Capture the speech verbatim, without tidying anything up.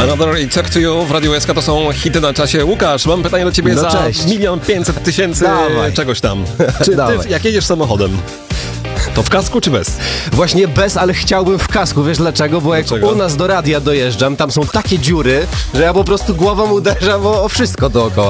Another i Talk to You w Radiu S K to są hity na czasie. Łukasz, mam pytanie do ciebie No za cześć. milion pięćset tysięcy Dawaj. czegoś tam. Czy Dawaj. ty, jak jedziesz samochodem, to w kasku czy bez? Właśnie bez, ale chciałbym w kasku, wiesz dlaczego? Bo jak Dlaczego? u nas do radia dojeżdżam, tam są takie dziury, że ja po prostu głową uderzam o, o wszystko dookoła.